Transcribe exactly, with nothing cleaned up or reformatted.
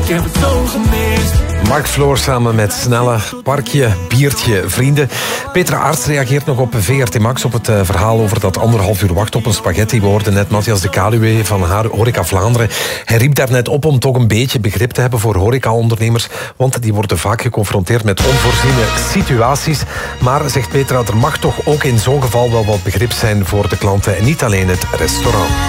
Ik heb het zo gemist. Mark Floor samen met Snelle, Parkje, Biertje, Vrienden. Petra Aerts reageert nog op V R T Max op het uh, verhaal over dat anderhalf uur wachten op een spaghetti. We hoorden net Matthias de Kaluwe van haar Horeca Vlaanderen. Hij riep daar net op om toch een beetje begrip te hebben voor horecaondernemers, want die worden vaak geconfronteerd met onvoorziene situaties. Maar, zegt Petra, er mag toch ook in zo'n geval wel wat begrip zijn voor de klanten en niet alleen het restaurant.